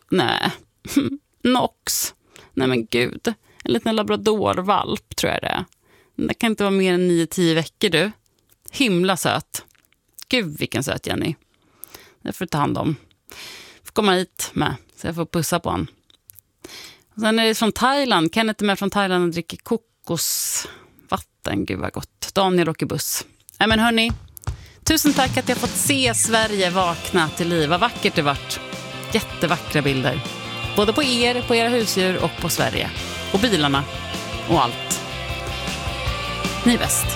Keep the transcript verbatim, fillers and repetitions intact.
Nej, Nox. Nej men gud. En liten labradorvalp tror jag det är. Det kan inte vara mer än nio tio veckor du. Himla söt. Gud vilken söt Jenny. Det får du ta hand om. Får komma hit med så jag får pussa på han. Och sen är det från Thailand. Kenneth är med från Thailand och dricker kokosvatten. Gud vad gott. Daniel åker buss. Nej men hörni. Tusen tack att jag fått se Sverige vakna till liv. Vad vackert det vart. Jättevackra bilder. Både på er, på era husdjur och på Sverige. Och bilarna. Och allt. Ni är bäst.